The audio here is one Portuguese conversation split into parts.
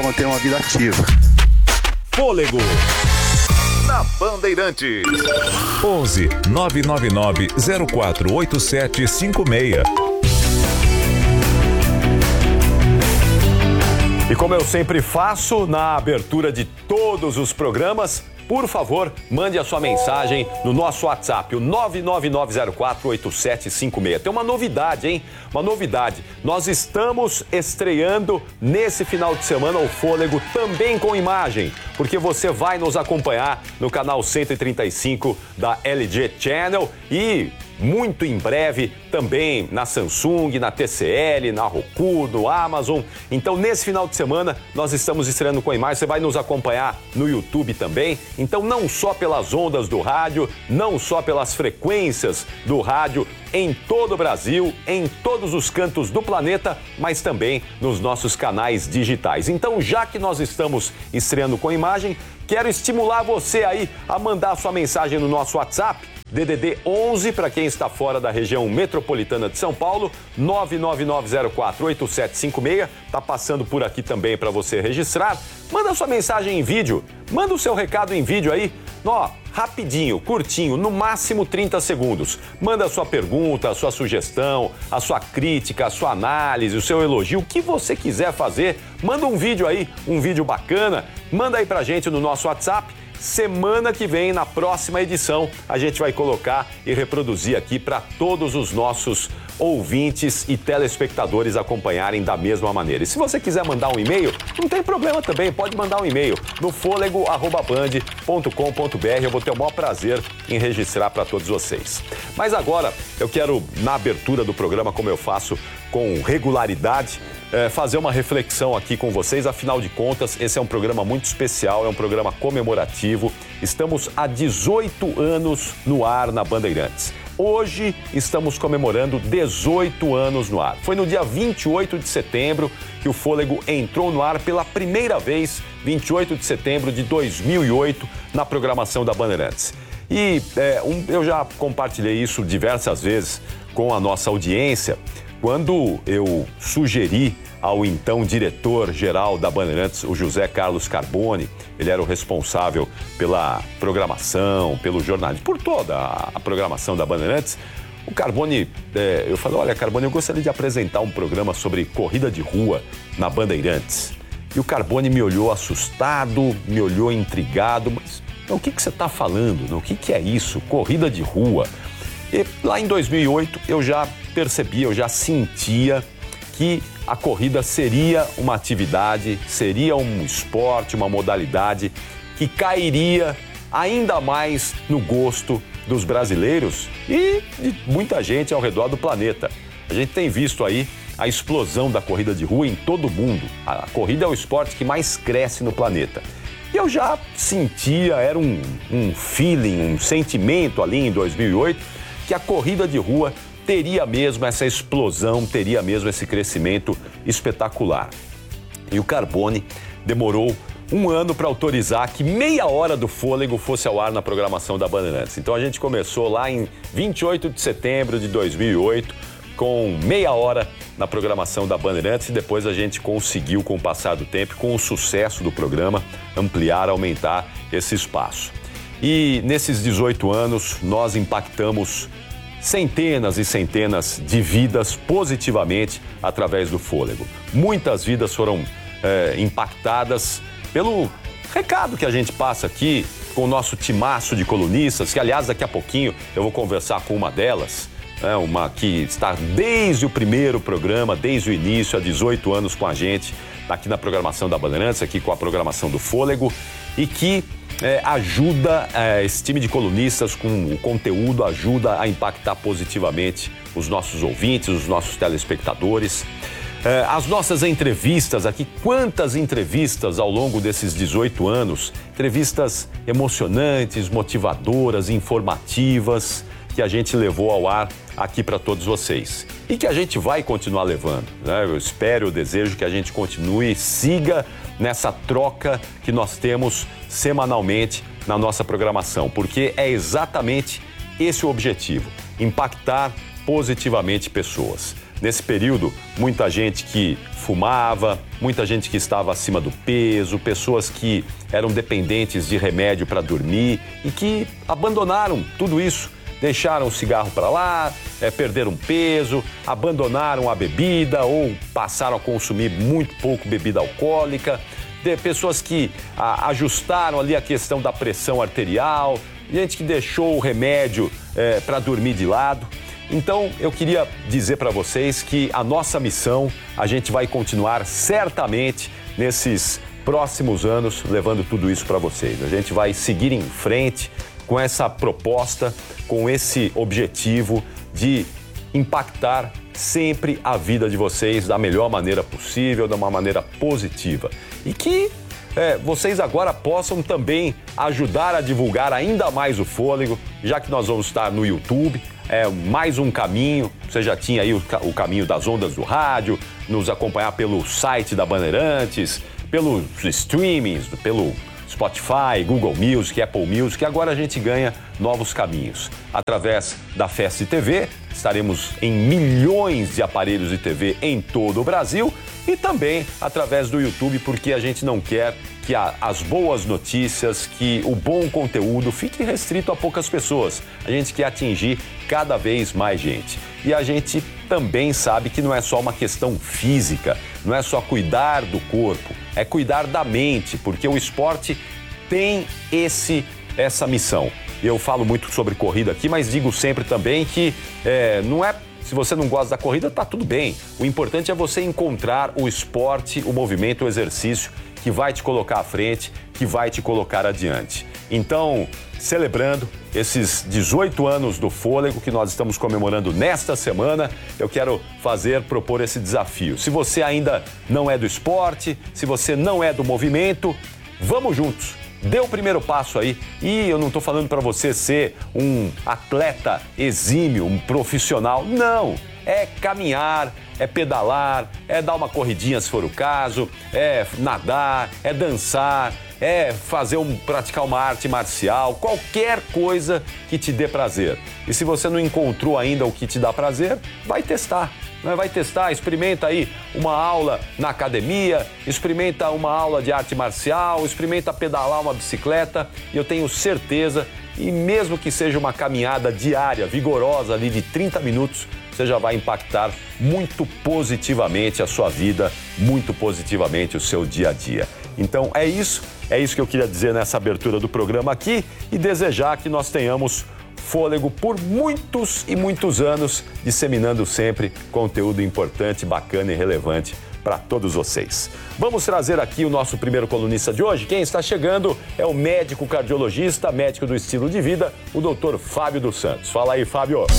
manter uma vida ativa. Fôlego na Bandeirantes. 11 999 048756. E como eu sempre faço na abertura de todos os programas, por favor, mande a sua mensagem no nosso WhatsApp, o 999048756. Tem uma novidade, hein? Uma novidade. Nós estamos estreando nesse final de semana o Fôlego também com imagem, porque você vai nos acompanhar no canal 135 da LG Channel e muito em breve também na Samsung, na TCL, na Roku, no Amazon. Então, nesse final de semana, nós estamos estreando com a imagem. Você vai nos acompanhar no YouTube também. Então, não só pelas ondas do rádio, não só pelas frequências do rádio em todo o Brasil, em todos os cantos do planeta, mas também nos nossos canais digitais. Então, já que nós estamos estreando com imagem, quero estimular você aí a mandar sua mensagem no nosso WhatsApp, DDD 11 para quem está fora da região metropolitana de São Paulo, 999048756, tá passando por aqui também para você registrar. Manda sua mensagem em vídeo, manda o seu recado em vídeo aí, ó, rapidinho, curtinho, no máximo 30 segundos. Manda a sua pergunta, a sua sugestão, a sua crítica, a sua análise, o seu elogio, o que você quiser fazer. Manda um vídeo aí, um vídeo bacana, manda aí pra gente no nosso WhatsApp. Semana que vem, na próxima edição, a gente vai colocar e reproduzir aqui para todos os nossos ouvintes e telespectadores acompanharem da mesma maneira. E se você quiser mandar um e-mail, não tem problema também, pode mandar um e-mail no folego@band.com.br. Eu vou ter o maior prazer em registrar para todos vocês. Mas agora, eu quero, na abertura do programa, como eu faço com regularidade, fazer uma reflexão aqui com vocês. Afinal de contas, esse é um programa muito especial, é um programa comemorativo. Estamos há 18 anos no ar na Bandeirantes. Hoje estamos comemorando 18 anos no ar. Foi no dia 28 de setembro que o Fôlego entrou no ar pela primeira vez, 28 de setembro de 2008, na programação da Bandeirantes. E eu já compartilhei isso diversas vezes com a nossa audiência, quando eu sugeri ao então diretor-geral da Bandeirantes, o José Carlos Carboni, ele era o responsável pela programação, pelo jornalismo, por toda a programação da Bandeirantes. O Carboni, eu falei, olha, Carboni, eu gostaria de apresentar um programa sobre corrida de rua na Bandeirantes. E o Carboni me olhou assustado, me olhou intrigado, mas o que você está falando? O que é isso? Corrida de rua? E lá em 2008 eu já percebia, eu já sentia que a corrida seria uma atividade, seria um esporte, uma modalidade que cairia ainda mais no gosto dos brasileiros e de muita gente ao redor do planeta. A gente tem visto aí a explosão da corrida de rua em todo o mundo. A corrida é o esporte que mais cresce no planeta. E eu já sentia, era um feeling, um sentimento ali em 2008, que a corrida de rua teria mesmo essa explosão, teria mesmo esse crescimento espetacular. E o Carboni demorou um ano para autorizar que meia hora do Fôlego fosse ao ar na programação da Bandeirantes. Então a gente começou lá em 28 de setembro de 2008, com meia hora na programação da Bandeirantes, e depois a gente conseguiu, com o passar do tempo, com o sucesso do programa, ampliar, aumentar esse espaço. E nesses 18 anos nós impactamos centenas e centenas de vidas positivamente através do Fôlego. Muitas vidas foram impactadas pelo recado que a gente passa aqui com o nosso timaço de colunistas, que aliás daqui a pouquinho eu vou conversar com uma delas, uma que está desde o primeiro programa, desde o início, há 18 anos com a gente, aqui na programação da Bandeirantes, aqui com a programação do Fôlego, e que ajuda esse time de colunistas com o conteúdo, ajuda a impactar positivamente os nossos ouvintes, os nossos telespectadores. As nossas entrevistas aqui, quantas entrevistas ao longo desses 18 anos, entrevistas emocionantes, motivadoras, informativas, que a gente levou ao ar aqui para todos vocês. E que a gente vai continuar levando, né? Eu espero, eu desejo que a gente continue, siga nessa troca que nós temos semanalmente na nossa programação, porque é exatamente esse o objetivo, impactar positivamente pessoas. nesse período, muita gente que fumava, muita gente que estava acima do peso, pessoas que eram dependentes de remédio para dormir e que abandonaram tudo isso. Deixaram o cigarro para lá, perderam peso, abandonaram a bebida ou passaram a consumir muito pouco bebida alcoólica. Pessoas que ajustaram ali a questão da pressão arterial, gente que deixou o remédio para dormir de lado. Então, eu queria dizer para vocês que a nossa missão, a gente vai continuar certamente nesses próximos anos levando tudo isso para vocês. A gente vai seguir em frente com essa proposta, com esse objetivo de impactar sempre a vida de vocês da melhor maneira possível, de uma maneira positiva. E que vocês agora possam também ajudar a divulgar ainda mais o Fôlego, já que nós vamos estar no YouTube. Mais um caminho, você já tinha aí o caminho das ondas do rádio, nos acompanhar pelo site da Bandeirantes, pelos streamings, pelo Spotify, Google Music, Apple Music, e agora a gente ganha novos caminhos. Através da Fast TV, estaremos em milhões de aparelhos de TV em todo o Brasil e também através do YouTube, porque a gente não quer que as boas notícias, que o bom conteúdo fique restrito a poucas pessoas. A gente quer atingir cada vez mais gente. E a gente também sabe que não é só uma questão física, não é só cuidar do corpo, é cuidar da mente, porque o esporte tem essa missão. Eu falo muito sobre corrida aqui, mas digo sempre também que não é... Se você não gosta da corrida, tá tudo bem. O importante é você encontrar o esporte, o movimento, o exercício que vai te colocar à frente, que vai te colocar adiante. Então, celebrando esses 18 anos do Fôlego que nós estamos comemorando nesta semana, eu quero propor esse desafio. Se você ainda não é do esporte, se você não é do movimento, vamos juntos. Dê o primeiro passo aí, e eu não estou falando para você ser um atleta exímio, um profissional, não, é caminhar, é pedalar, é dar uma corridinha se for o caso, é nadar, é dançar, é praticar uma arte marcial, qualquer coisa que te dê prazer. E se você não encontrou ainda o que te dá prazer, vai testar. Vai testar, experimenta aí uma aula na academia, experimenta uma aula de arte marcial, experimenta pedalar uma bicicleta e eu tenho certeza, e mesmo que seja uma caminhada diária, vigorosa ali de 30 minutos, você já vai impactar muito positivamente a sua vida, muito positivamente o seu dia a dia. Então é isso que eu queria dizer nessa abertura do programa aqui e desejar que nós tenhamos Fôlego por muitos e muitos anos, disseminando sempre conteúdo importante, bacana e relevante para todos vocês. Vamos trazer aqui o nosso primeiro colunista de hoje. Quem está chegando é o médico cardiologista, médico do estilo de vida, o Dr. Fábio dos Santos. Fala aí, Fábio.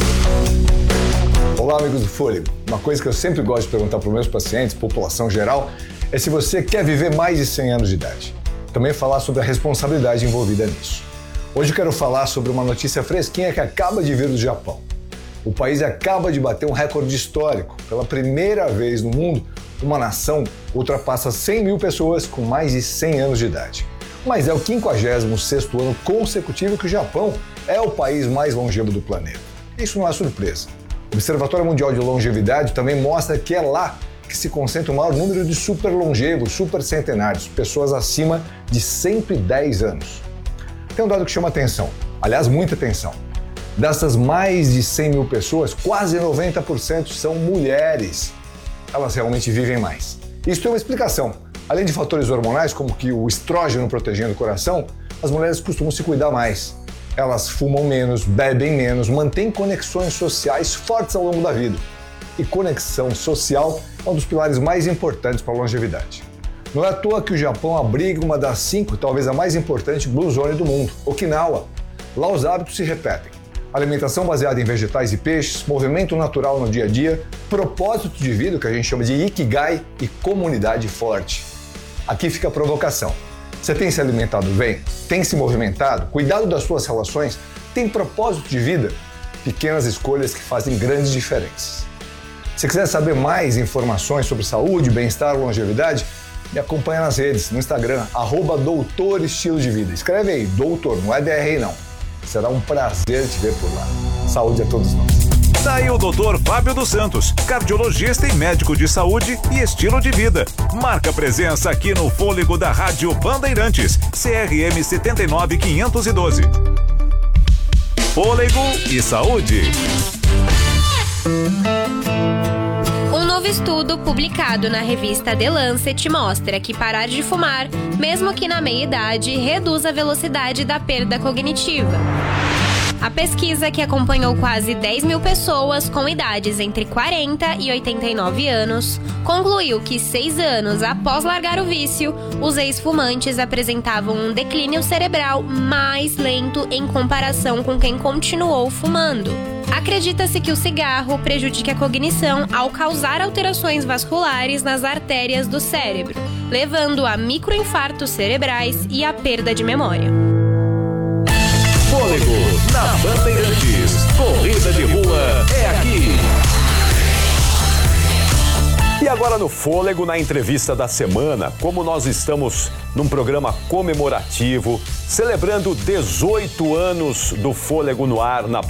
Olá, amigos do Fôlego. Uma coisa que eu sempre gosto de perguntar para os meus pacientes, população geral, é se você quer viver mais de 100 anos de idade. Também falar sobre a responsabilidade envolvida nisso. Hoje eu quero falar sobre uma notícia fresquinha que acaba de vir do Japão. O país acaba de bater um recorde histórico. Pela primeira vez no mundo, uma nação ultrapassa 100 mil pessoas com mais de 100 anos de idade. Mas é o 56º ano consecutivo que o Japão é o país mais longevo do planeta. Isso não é surpresa. O Observatório Mundial de Longevidade também mostra que é lá que se concentra o maior número de super longevos, super centenários, pessoas acima de 110 anos. Tem um dado que chama atenção, aliás, muita atenção. Dessas mais de 100 mil pessoas, quase 90% são mulheres. Elas realmente vivem mais. Isso tem uma explicação. Além de fatores hormonais, como que o estrógeno protegendo o coração, as mulheres costumam se cuidar mais. Elas fumam menos, bebem menos, mantêm conexões sociais fortes ao longo da vida. E conexão social é um dos pilares mais importantes para a longevidade. Não é à toa que o Japão abriga uma das 5, talvez a mais importante Blue Zone do mundo, Okinawa. Lá os hábitos se repetem. Alimentação baseada em vegetais e peixes, movimento natural no dia a dia, propósito de vida, que a gente chama de Ikigai, e comunidade forte. Aqui fica a provocação. Você tem se alimentado bem? Tem se movimentado? Cuidado das suas relações? Tem propósito de vida? Pequenas escolhas que fazem grandes diferenças. Se quiser saber mais informações sobre saúde, bem-estar, longevidade, me acompanha nas redes, no Instagram, @doutorestilodevidha. Escreve aí, doutor, não é DR não. Será um prazer te ver por lá. Saúde a todos nós. Tá aí o Dr. Fábio dos Santos, cardiologista e médico de saúde e estilo de vida. Marca presença aqui no Fôlego da Rádio Bandeirantes, CRM 79512. Fôlego e saúde. Um novo estudo publicado na revista The Lancet mostra que parar de fumar, mesmo que na meia-idade, reduz a velocidade da perda cognitiva. A pesquisa, que acompanhou quase 10 mil pessoas com idades entre 40 e 89 anos, concluiu que 6 anos após largar o vício, os ex-fumantes apresentavam um declínio cerebral mais lento em comparação com quem continuou fumando. Acredita-se que o cigarro prejudica a cognição ao causar alterações vasculares nas artérias do cérebro, levando a microinfartos cerebrais e a perda de memória. Fôlego na Bandeirantes. Corrida de rua é aqui. E agora no Fôlego, na entrevista da semana, como nós estamos num programa comemorativo, celebrando 18 anos do Fôlego no ar na